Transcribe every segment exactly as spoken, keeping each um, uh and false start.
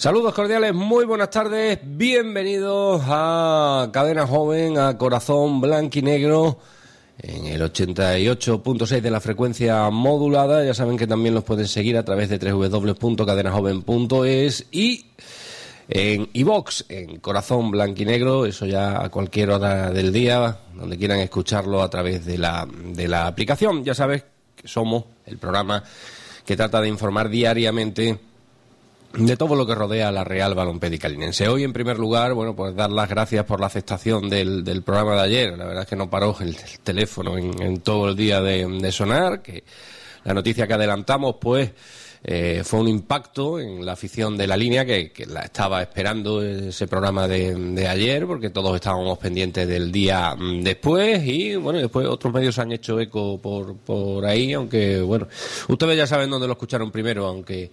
Saludos cordiales, muy buenas tardes, bienvenidos a Cadena Joven, a Corazón Blanquinegro, en el ochenta y ocho punto seis de la frecuencia modulada. Ya saben que también los pueden seguir a través de doble u doble u doble u punto cadena joven punto es y en iVox, en Corazón Blanquinegro, eso ya a cualquier hora del día, donde quieran escucharlo a través de la, de la aplicación. Ya sabes que somos el programa que trata de informar diariamente de todo lo que rodea a la Real Balompédica Linense. Hoy, en primer lugar, bueno, pues dar las gracias por la aceptación del, del programa de ayer. La verdad es que no paró el, el teléfono en, en todo el día de, de sonar, que la noticia que adelantamos, pues, eh, fue un impacto en la afición de la línea, que, que la estaba esperando ese programa de, de ayer, porque todos estábamos pendientes del día después, y, bueno, después otros medios han hecho eco por, por ahí, aunque, bueno, ustedes ya saben dónde lo escucharon primero, aunque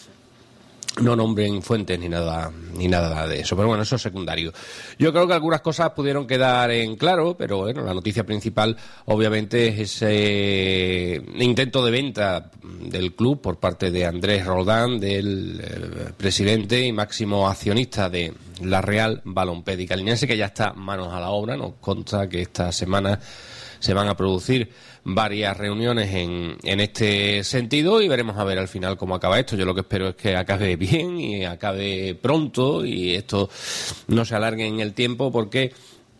no nombren fuentes ni nada ni nada de eso, pero bueno, eso es secundario. Yo creo que algunas cosas pudieron quedar en claro, pero bueno, la noticia principal obviamente es ese intento de venta del club por parte de Andrés Roldán, del eh, presidente y máximo accionista de la Real Balompédica Linense, que ya está manos a la obra. Nos consta que esta semana se van a producir varias reuniones en, en este sentido y veremos a ver al final cómo acaba esto. Yo lo que espero es que acabe bien y acabe pronto y esto no se alargue en el tiempo, porque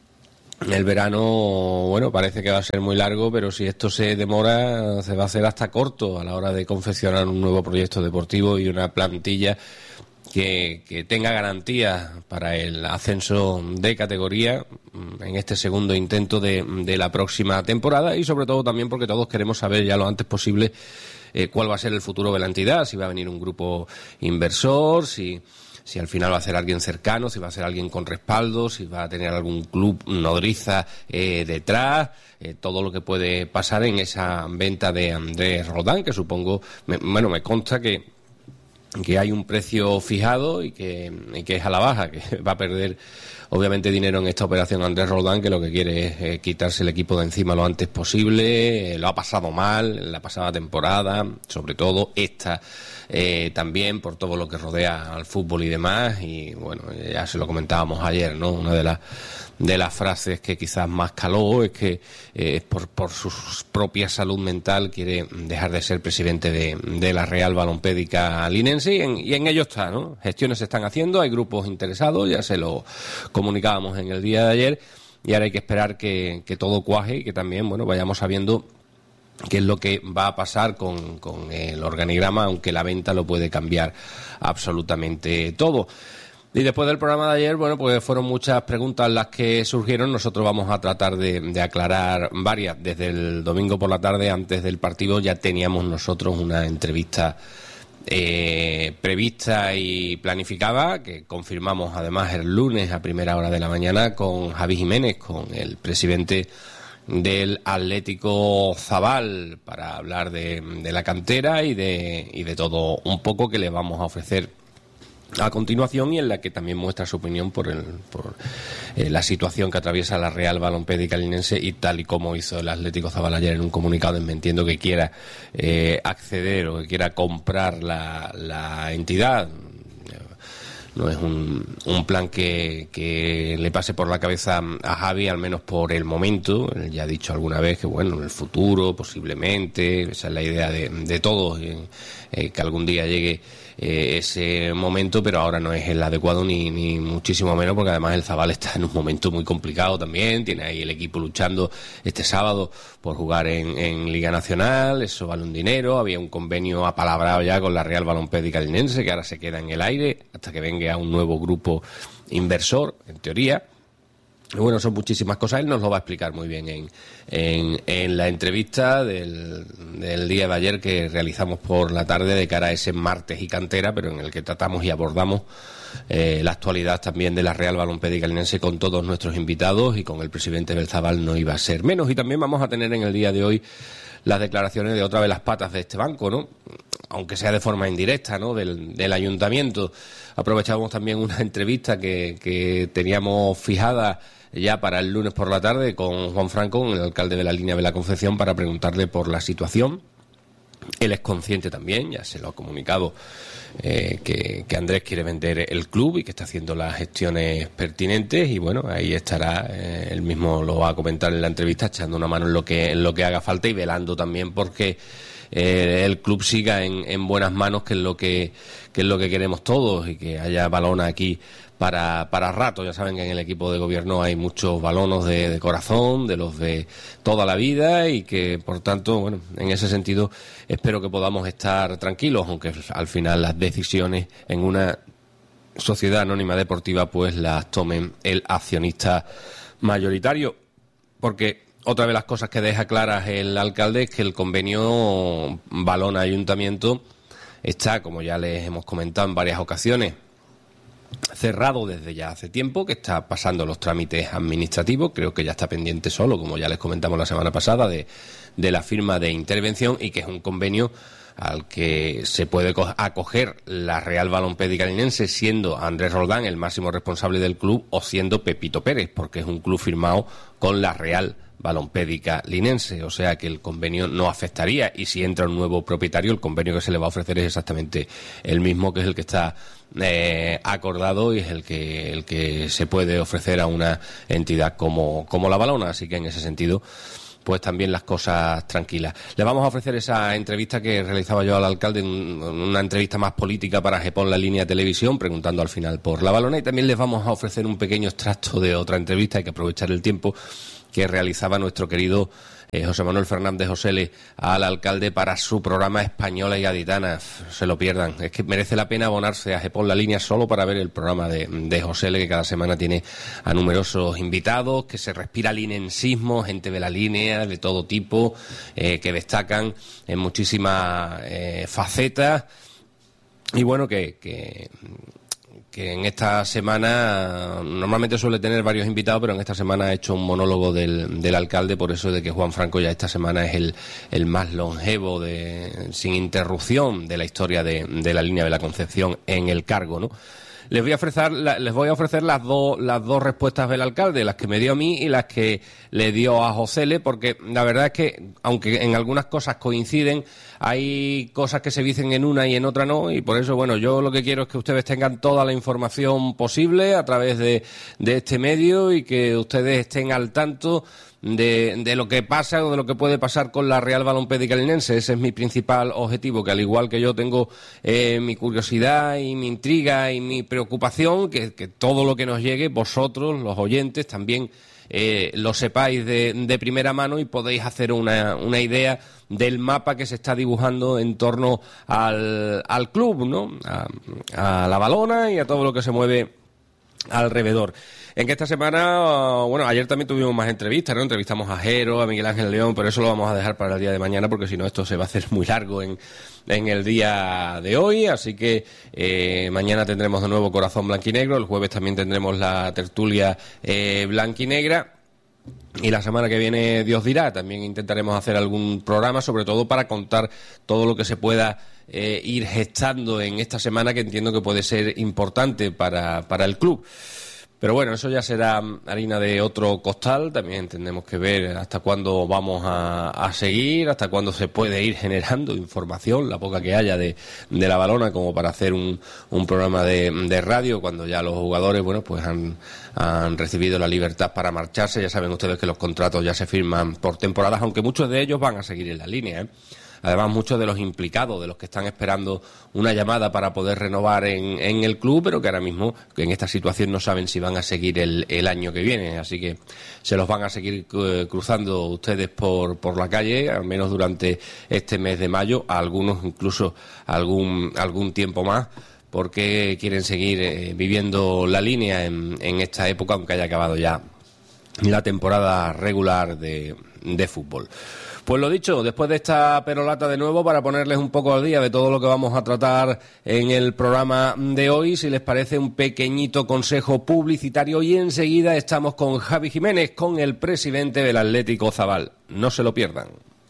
el verano, bueno, parece que va a ser muy largo, pero si esto se demora se va a hacer hasta corto a la hora de confeccionar un nuevo proyecto deportivo y una plantilla Que, que tenga garantías para el ascenso de categoría en este segundo intento de, de la próxima temporada, y sobre todo también porque todos queremos saber ya lo antes posible eh, cuál va a ser el futuro de la entidad, si va a venir un grupo inversor, si, si al final va a ser alguien cercano, si va a ser alguien con respaldo, si va a tener algún club nodriza eh, detrás, eh, todo lo que puede pasar en esa venta de Andrés Roldán, que supongo, me, bueno, me consta que que hay un precio fijado y que, y que es a la baja, que va a perder obviamente dinero en esta operación Andrés Roldán, que lo que quiere es eh, quitarse el equipo de encima lo antes posible. Eh, lo ha pasado mal en la pasada temporada, sobre todo esta eh, también, por todo lo que rodea al fútbol y demás, y bueno, ya se lo comentábamos ayer, ¿no? Una de las de las frases que quizás más caló es que eh, por, por su propia salud mental quiere dejar de ser presidente de, de la Real Balompédica Linense, y en, y en ello está, ¿no? Gestiones se están haciendo, hay grupos interesados, ya se lo comunicábamos en el día de ayer, y ahora hay que esperar que, que todo cuaje y que también, bueno, vayamos sabiendo qué es lo que va a pasar con, con el organigrama, aunque la venta lo puede cambiar absolutamente todo. Y después del programa de ayer, bueno, pues fueron muchas preguntas las que surgieron. Nosotros vamos a tratar de, de aclarar varias. Desde el domingo por la tarde, antes del partido, ya teníamos nosotros una entrevista eh, prevista y planificada, que confirmamos además el lunes a primera hora de la mañana con Javi Jiménez, con el presidente del Atlético Zabal, para hablar de, de la cantera y de, y de todo un poco que le vamos a ofrecer a continuación, y en la que también muestra su opinión por, el, por eh, la situación que atraviesa la Real Balompédica Linense, y tal y como hizo el Atlético Zabal ayer en un comunicado, entiendo que quiera eh, acceder o que quiera comprar la, la entidad. No es un, un plan que, que le pase por la cabeza a Javi, al menos por el momento. Él ya ha dicho alguna vez que, bueno, en el futuro, posiblemente, esa es la idea de, de todos, eh, eh, que algún día llegue eh, ese momento, pero ahora no es el adecuado ni, ni muchísimo menos, porque además el Zabal está en un momento muy complicado también. Tiene ahí el equipo luchando este sábado por jugar en, en Liga Nacional, eso vale un dinero. Había un convenio apalabrado ya con la Real Balompédica Linense, que ahora se queda en el aire hasta que venga a un nuevo grupo inversor, en teoría. Y bueno, son muchísimas cosas. Él nos lo va a explicar muy bien en, en, en la entrevista del, del día de ayer que realizamos por la tarde de cara a ese martes y cantera, pero en el que tratamos y abordamos eh, la actualidad también de la Real Balompédica Linense con todos nuestros invitados, y con el presidente del Zabal no iba a ser menos. Y también vamos a tener en el día de hoy las declaraciones de otra de las patas de este banco, ¿no? Aunque sea de forma indirecta, ¿no? Del, del ayuntamiento. Aprovechamos también una entrevista que, que teníamos fijada ya para el lunes por la tarde con Juan Franco, el alcalde de la línea de la Concepción, para preguntarle por la situación Él es consciente también, ya se lo ha comunicado, eh, que, que Andrés quiere vender el club y que está haciendo las gestiones pertinentes, y bueno, ahí estará, eh, él mismo lo va a comentar en la entrevista, echando una mano en lo que, en lo que haga falta y velando también porque eh, el club siga en, en buenas manos, que es lo que, que es lo que queremos todos, y que haya balonas aquí para para rato. Ya saben que en el equipo de gobierno hay muchos balonos de, de corazón, de los de toda la vida, y que por tanto, bueno, en ese sentido espero que podamos estar tranquilos, aunque al final las decisiones en una sociedad anónima deportiva pues las tomen el accionista mayoritario, porque otra de las cosas que deja claras el alcalde es que el convenio Balón-Ayuntamiento está, como ya les hemos comentado en varias ocasiones, cerrado desde ya hace tiempo, que está pasando los trámites administrativos, creo que ya está pendiente solo, como ya les comentamos la semana pasada, de, de la firma de intervención, y que es un convenio al que se puede acoger la Real Balompédica Linense, siendo Andrés Roldán el máximo responsable del club o siendo Pepito Pérez, porque es un club firmado con la Real Balompédica Linense, o sea que el convenio no afectaría, y si entra un nuevo propietario, el convenio que se le va a ofrecer es exactamente el mismo, que es el que está eh, acordado y es el que el que se puede ofrecer a una entidad como, como la Balona, así que en ese sentido pues también las cosas tranquilas. Le vamos a ofrecer esa entrevista que realizaba yo al alcalde, una entrevista más política para Gepón La Línea Televisión, preguntando al final por la Balona, y también les vamos a ofrecer un pequeño extracto de otra entrevista, hay que aprovechar el tiempo, que realizaba nuestro querido eh, José Manuel Fernández Josele al alcalde para su programa Española y Gaditana. Se lo pierdan, es que merece la pena abonarse a Gepón La Línea solo para ver el programa de, de Josele, que cada semana tiene a numerosos invitados, que se respira linensismo, gente de la línea, de todo tipo, eh, que destacan en muchísimas eh, facetas, y bueno, que... que que en esta semana normalmente suele tener varios invitados, pero en esta semana ha hecho un monólogo del, del alcalde, por eso de que Juan Franco ya esta semana es el, el más longevo, de, sin interrupción, de la historia de, de la línea de la Concepción en el cargo, ¿no? Les voy a ofrecer, les voy a ofrecer las dos, las dos respuestas del alcalde, las que me dio a mí y las que le dio a Josele, porque la verdad es que, aunque en algunas cosas coinciden, hay cosas que se dicen en una y en otra no, y por eso, bueno, yo lo que quiero es que ustedes tengan toda la información posible a través de, de este medio, y que ustedes estén al tanto de, de lo que pasa o de lo que puede pasar con la Real Balompédica Linense. Ese es mi principal objetivo, que al igual que yo tengo eh, mi curiosidad y mi intriga y mi preocupación, que, que todo lo que nos llegue, vosotros, los oyentes, también eh, lo sepáis de, de primera mano, y podéis hacer una, una idea del mapa que se está dibujando en torno al, al club, ¿no? A, a la Balona y a todo lo que se mueve alrededor. En que esta semana, bueno, ayer también tuvimos más entrevistas, ¿no? Entrevistamos a Jero, a Miguel Ángel León, pero eso lo vamos a dejar para el día de mañana, porque si no esto se va a hacer muy largo en, en el día de hoy, así que eh, mañana tendremos de nuevo Corazón Blanquinegro, el jueves también tendremos la tertulia eh, blanquinegra, y la semana que viene, Dios dirá, también intentaremos hacer algún programa, sobre todo para contar todo lo que se pueda eh, ir gestando en esta semana, que entiendo que puede ser importante para, para el club. Pero bueno, eso ya será harina de otro costal. También tendremos que ver hasta cuándo vamos a, a seguir, hasta cuándo se puede ir generando información, la poca que haya de, de la Balona, como para hacer un, un programa de, de radio, cuando ya los jugadores, bueno, pues han, han recibido la libertad para marcharse. Ya saben ustedes que los contratos ya se firman por temporadas, aunque muchos de ellos van a seguir en la línea, ¿eh? Además, muchos de los implicados, de los que están esperando una llamada para poder renovar en, en el club, pero que ahora mismo, que en esta situación, no saben si van a seguir el, el año que viene. Así que se los van a seguir eh, cruzando ustedes por, por la calle, al menos durante este mes de mayo, a algunos incluso algún, algún tiempo más, porque quieren seguir eh, viviendo la línea en, en esta época, aunque haya acabado ya la temporada regular de, de fútbol. Pues lo dicho, después de esta perolata de nuevo, para ponerles un poco al día de todo lo que vamos a tratar en el programa de hoy, si les parece, un pequeñito consejo publicitario, y enseguida estamos con Javi Jiménez, con el presidente del Atlético Zabal. No se lo pierdan.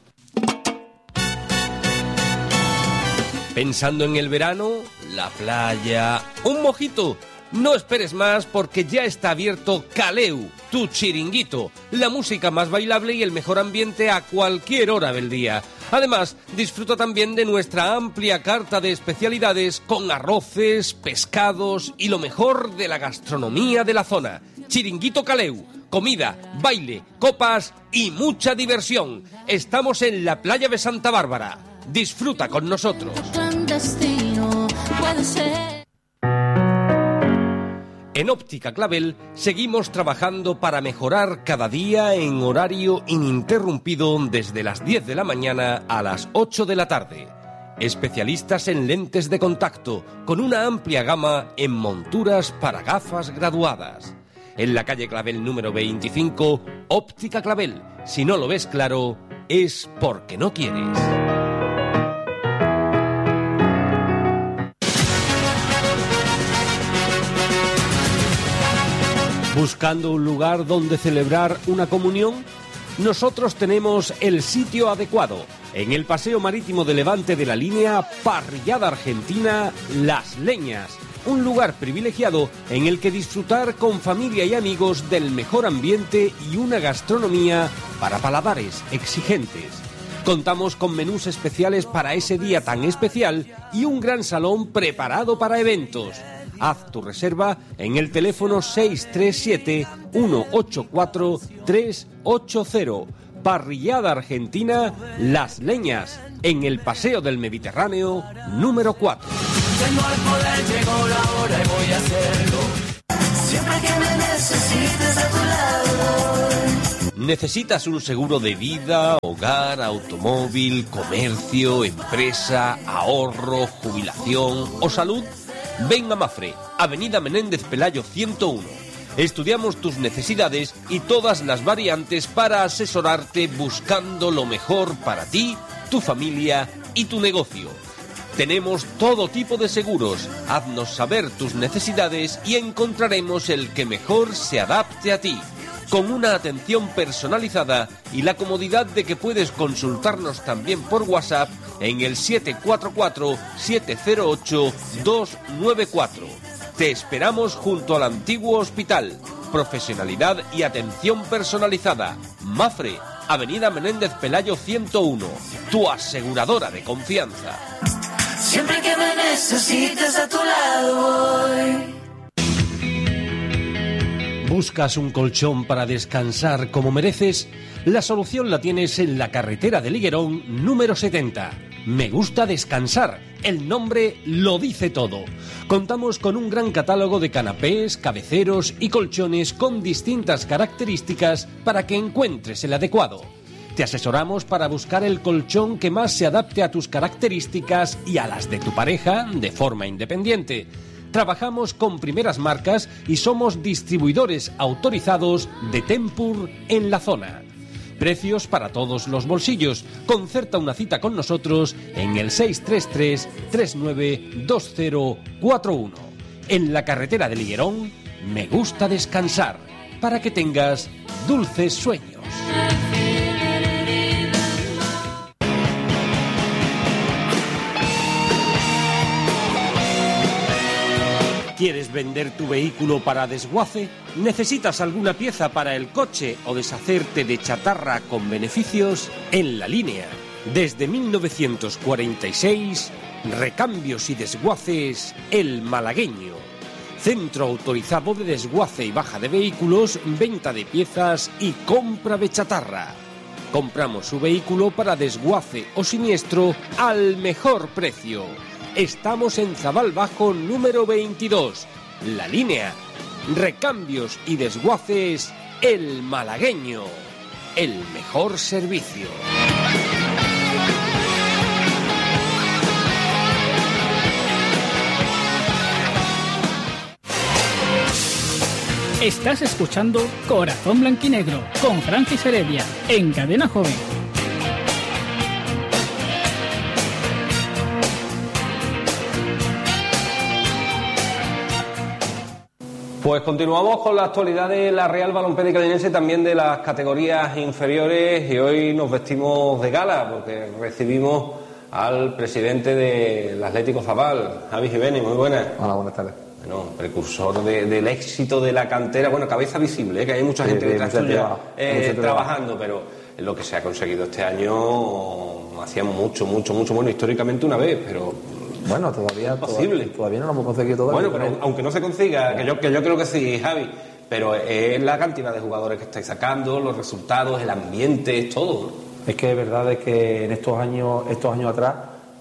¿Pensando en el verano, la playa, un mojito? No esperes más, porque ya está abierto Caleu, tu chiringuito, la música más bailable y el mejor ambiente a cualquier hora del día. Además, disfruta también de nuestra amplia carta de especialidades con arroces, pescados y lo mejor de la gastronomía de la zona. Chiringuito Caleu, comida, baile, copas y mucha diversión. Estamos en la playa de Santa Bárbara. Disfruta con nosotros. En Óptica Clavel seguimos trabajando para mejorar cada día en horario ininterrumpido desde las diez de la mañana a las ocho de la tarde. Especialistas en lentes de contacto con una amplia gama en monturas para gafas graduadas. En la calle Clavel número veinticinco, Óptica Clavel. Si no lo ves claro, es porque no quieres. ¿Buscando un lugar donde celebrar una comunión? Nosotros tenemos el sitio adecuado. En el Paseo Marítimo de Levante de la línea Parrillada Argentina Las Leñas. Un lugar privilegiado en el que disfrutar con familia y amigos del mejor ambiente y una gastronomía para paladares exigentes. Contamos con menús especiales para ese día tan especial y un gran salón preparado para eventos. Haz tu reserva en el teléfono seis tres siete, uno ocho cuatro, tres ocho cero. Parrillada Argentina Las Leñas, en el Paseo del Mediterráneo número cuatro. Tengo el poder, llegó la hora y voy a hacerlo. Siempre que me necesites a tu lado. ¿Necesitas un seguro de vida, hogar, automóvil, comercio, empresa, ahorro, jubilación o salud? Ven a Mafre, Avenida Menéndez Pelayo ciento uno. Estudiamos tus necesidades y todas las variantes para asesorarte buscando lo mejor para ti, tu familia y tu negocio. Tenemos todo tipo de seguros. Haznos saber tus necesidades y encontraremos el que mejor se adapte a ti. Con una atención personalizada y la comodidad de que puedes consultarnos también por WhatsApp en el siete cuatro cuatro, siete cero ocho, dos nueve cuatro. Te esperamos junto al antiguo hospital. Profesionalidad y atención personalizada. Mafre, Avenida Menéndez Pelayo ciento uno. Tu aseguradora de confianza. Siempre que me necesites a tu lado voy. ¿Buscas un colchón para descansar como mereces? La solución la tienes en la carretera de Liguerón número setenta. Me gusta descansar. El nombre lo dice todo. Contamos con un gran catálogo de canapés, cabeceros y colchones con distintas características para que encuentres el adecuado. Te asesoramos para buscar el colchón que más se adapte a tus características y a las de tu pareja de forma independiente. Trabajamos con primeras marcas y somos distribuidores autorizados de Tempur en la zona. Precios para todos los bolsillos. Concerta una cita con nosotros en el seis tres tres, tres nueve dos cero cuatro uno. En la carretera de Liguerón, me gusta descansar para que tengas dulces sueños. ¿Quieres vender tu vehículo para desguace? ¿Necesitas alguna pieza para el coche o deshacerte de chatarra con beneficios? En La Línea, desde mil novecientos cuarenta y seis, recambios y desguaces El Malagueño. Centro autorizado de desguace y baja de vehículos, venta de piezas y compra de chatarra. Compramos su vehículo para desguace o siniestro al mejor precio. Estamos en Zabal Bajo número veintidós. La Línea. Recambios y desguaces El Malagueño. El mejor servicio. Estás escuchando Corazón Blanquinegro con Francis Heredia en Cadena Joven. Pues continuamos con la actualidad de la Real Balompédica Linense, también de las categorías inferiores, y hoy nos vestimos de gala porque recibimos al presidente del Atlético Zabal, Javi Jiménez. Muy buenas. Hola, buenas tardes. Bueno, precursor de, del éxito de la cantera, bueno, cabeza visible, ¿eh? Que hay mucha gente sí, detrás sí, tuya trabajo, eh, trabajando, pero lo que se ha conseguido este año hacía mucho, mucho, mucho, bueno, históricamente una vez, pero... Bueno, todavía, posible. todavía, todavía no lo hemos conseguido todavía. Bueno, pero aunque no se consiga, que yo, que yo creo que sí, Javi, pero es la cantidad de jugadores que estáis sacando, los resultados, el ambiente, es todo, ¿no? Es que es verdad es que en estos años, estos años atrás,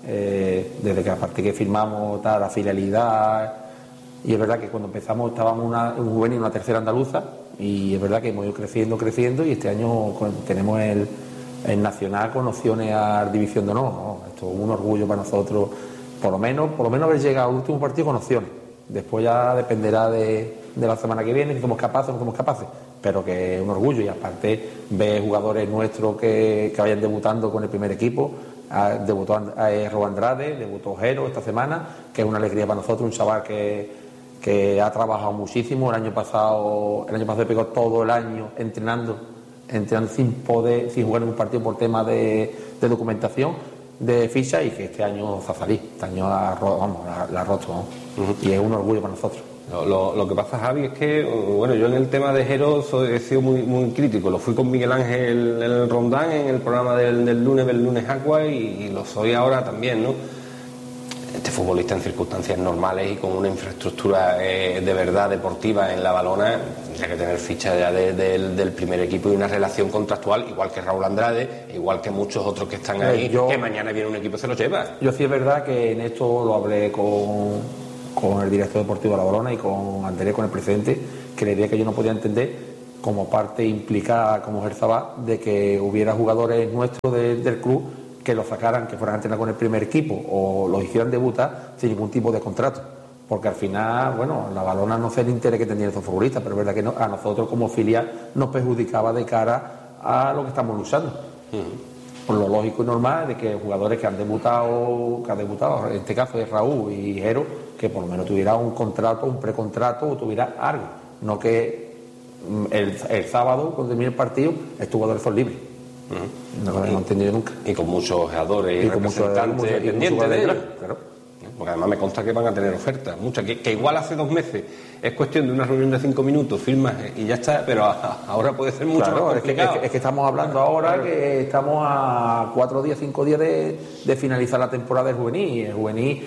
eh, desde que aparte que firmamos tal, la filialidad, y es verdad que cuando empezamos estábamos una, un juvenil, una tercera andaluza, y es verdad que hemos ido creciendo, creciendo, y este año con, tenemos el, el nacional con opciones a División de Honor, ¿no? Esto es un orgullo para nosotros. Por lo menos, por lo menos haber llegado al último partido con opciones. Después ya dependerá de, de la semana que viene, si somos capaces o no somos capaces. Pero que es un orgullo, y aparte ver jugadores nuestros que, que vayan debutando con el primer equipo. Ah, debutó eh, Rob Andrade, debutó Jero esta semana, que es una alegría para nosotros, un chaval que, que ha trabajado muchísimo. El año pasado, el año pasado pegó todo el año entrenando, entrenando sin poder, sin jugar en un partido por tema de, de documentación, de ficha, y que este año va a salir, este año la, vamos, la, la ha roto, ¿no? Uh-huh. Y es un orgullo para nosotros. Lo, lo, lo que pasa, Javi, es que, bueno, yo en el tema de Jero soy, he sido muy, muy crítico. Lo fui con Miguel Ángel en el Rondán, en el programa del, del lunes, del lunes Aqua, y, y lo soy ahora también, ¿no? Este futbolista en circunstancias normales y con una infraestructura eh, de verdad deportiva en La Valona tendría que tener ficha ya de, de, del primer equipo y una relación contractual, igual que Raúl Andrade, igual que muchos otros que están ahí, yo, que mañana viene un equipo y se lo lleva. Yo sí es verdad que en esto lo hablé con, con el director deportivo de La Valona y con Andrés, con el presidente, que le diría que yo no podía entender como parte implicada como Gerzabá de que hubiera jugadores nuestros de, del club que los sacaran, que fueran a entrenar con el primer equipo o los hicieran debutar sin ningún tipo de contrato, porque al final, bueno, La Valona no sé el interés que tenían esos futbolistas, pero es verdad que no, a nosotros como filial nos perjudicaba de cara a lo que estamos luchando. Uh-huh. Por lo lógico y normal de que jugadores que han debutado, que han debutado, en este caso es Raúl y Jero, que por lo menos tuviera un contrato, un precontrato o tuviera algo, no que el, el sábado cuando termine el partido estos jugadores son libres. Uh-huh. No lo hemos entendido nunca. Y con muchos jugadores y, y representantes pendientes de ellos. Claro. Porque además me consta que van a tener ofertas, muchas, que, que igual hace dos meses es cuestión de una reunión de cinco minutos, firmas y ya está, pero a, ahora puede ser mucho claro, más Es complicado. que, es, que, es que estamos hablando ahora claro. que estamos a cuatro días, cinco días de, de finalizar la temporada del juvenil. El juvenil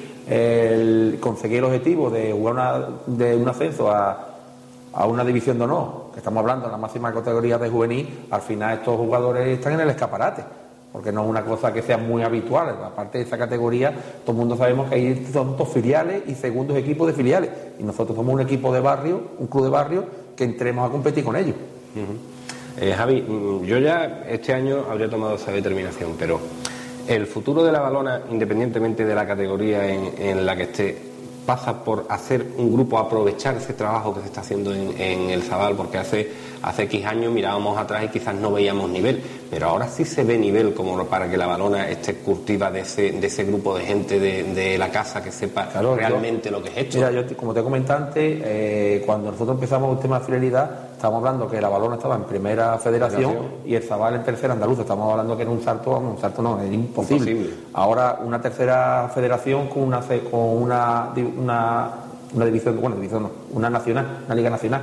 el, conseguir el objetivo de jugar una, de un ascenso a a una división de honor, que estamos hablando de la máxima categoría de juvenil, al final estos jugadores están en el escaparate, porque no es una cosa que sea muy habitual. Aparte de esa categoría, todo el mundo sabemos que hay tantos filiales y segundos equipos de filiales, y nosotros somos un equipo de barrio, un club de barrio, que entremos a competir con ellos. Uh-huh. eh, Javi, yo ya este año habría tomado esa determinación, pero el futuro de La Valona, independientemente de la categoría en, en la que esté, pasa por hacer un grupo, aprovechar ese trabajo que se está haciendo en, en el Zabal, porque hace, hace X años mirábamos atrás y quizás no veíamos nivel, pero ahora sí se ve nivel como para que La Valona esté curtida de ese, de ese grupo de gente de, de la casa que sepa claro, realmente yo, lo que es esto. Mira, yo como te comenté antes, eh, cuando nosotros empezamos el tema de fidelidad, estábamos hablando que La Valona estaba en primera federación, federación. y el Zabal en tercera andaluza. Estamos hablando que era un salto, un salto no, es imposible. imposible. Ahora una tercera federación con una con una Una, una división, bueno, división no, una nacional, una liga nacional.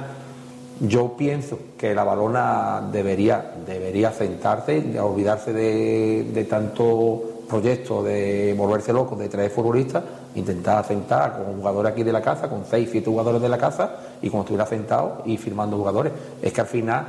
Yo pienso que La Valona debería, debería sentarse, de olvidarse de, de tanto proyecto de volverse loco, de traer futbolistas, intentar sentar con jugadores aquí de la casa, con seis, siete jugadores de la casa, y cuando estuviera sentado y firmando jugadores. Es que al final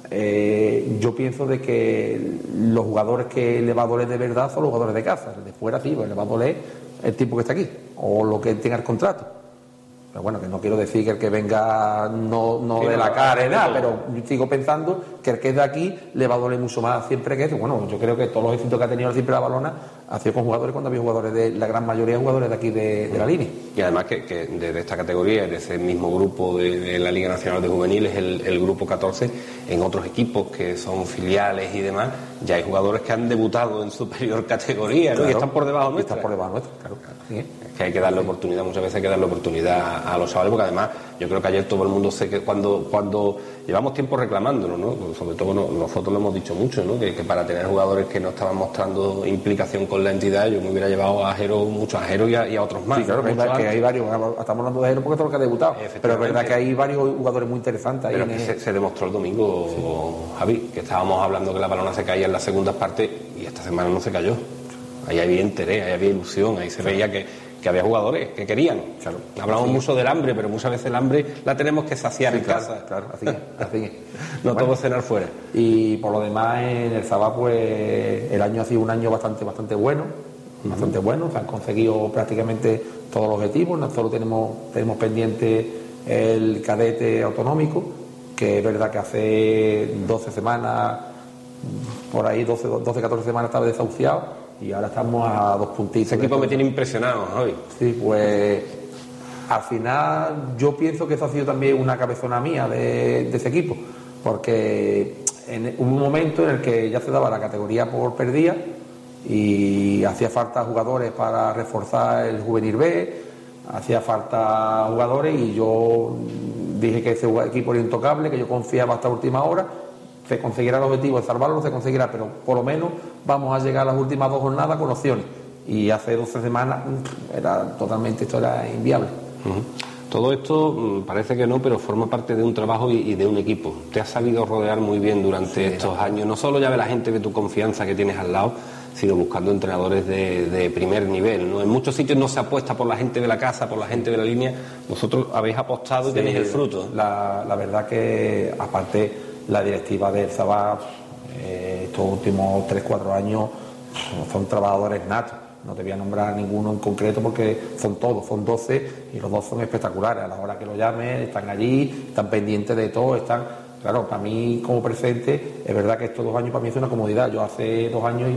eh, yo pienso de que los jugadores que le va a doler de verdad son los jugadores de casa. De fuera sí, pues le va a doler el tipo que está aquí o lo que tenga el contrato. Pero bueno, que no quiero decir que el que venga no, no sí, de la cara y nada, pero yo sigo pensando que el que es de aquí le va a doler mucho más siempre que eso. Bueno, yo creo que todos los éxitos que ha tenido siempre La Valona ha sido con jugadores cuando había jugadores de la gran mayoría de jugadores de aquí de, de la línea. Y además que, que desde esta categoría, de ese mismo grupo de, de la Liga Nacional de Juveniles, el, el grupo catorce, en otros equipos que son filiales y demás, ya hay jugadores que han debutado en superior categoría, ¿no? Claro, y están por debajo nuestra. Están por debajo nuestra, claro. ¿Sí? que hay que darle oportunidad, muchas veces hay que darle oportunidad a, a los chavales, porque además yo creo que ayer todo el mundo sé que cuando cuando llevamos tiempo reclamándolo, ¿no? Sobre todo no, nosotros lo hemos dicho mucho, ¿no? Que, que para tener jugadores que no estaban mostrando implicación con la entidad, yo me hubiera llevado a Jero, mucho a Jero y a, y a otros más. Sí, claro, que hay, que hay varios, estamos hablando de Jero porque es todo lo que ha debutado, pero es verdad que hay varios jugadores muy interesantes ahí. Pero en que el... se, se demostró el domingo, sí. Javi, que estábamos hablando que la balona se caía en las segundas partes y esta semana no se cayó. Ahí había interés, ahí había ilusión, ahí se claro. veía que, que había jugadores que querían. Claro. Hablamos sí. mucho del hambre, pero muchas veces el hambre la tenemos que saciar sí, en claro, casa. Claro, así es, así es. No bueno, todo cenar fuera. Y por lo demás, en el Zabá, pues el año ha sido un año bastante, bastante bueno, uh-huh. bastante bueno. Se han conseguido prácticamente todos los objetivos. Nosotros tenemos, tenemos pendiente el cadete autonómico, que es verdad que hace doce semanas, por ahí doce, doce catorce semanas estaba desahuciado. Y ahora estamos a dos puntitos. Ese equipo me tiene impresionado, Javi. Sí, pues al final yo pienso que eso ha sido también una cabezona mía de, de ese equipo, porque en, hubo un momento en el que ya se daba la categoría por perdida y hacía falta jugadores para reforzar el juvenil B, hacía falta jugadores y yo dije que ese equipo era intocable, que yo confiaba hasta última hora. Se conseguirá el objetivo de salvarlo, se conseguirá, pero por lo menos vamos a llegar a las últimas dos jornadas con opciones. Y hace doce semanas era totalmente, esto era inviable. Uh-huh. Todo esto parece que no, pero forma parte de un trabajo y, y de un equipo. Te has sabido rodear muy bien durante sí, estos claro. años. No solo ya ve la gente de tu confianza que tienes al lado, sino buscando entrenadores de, de primer nivel, ¿no? En muchos sitios no se apuesta por la gente de la casa, por la gente de la línea. Vosotros habéis apostado y sí, tenéis el fruto. La, la verdad que, aparte, la directiva del Zabá, eh, estos últimos tres cuatro años, son trabajadores natos. No te voy a nombrar ninguno en concreto porque son todos, son doce y los dos son espectaculares. A la hora que lo llamen, están allí, están pendientes de todo, están... Claro, para mí como presente, es verdad que estos dos años para mí es una comodidad. Yo hace dos años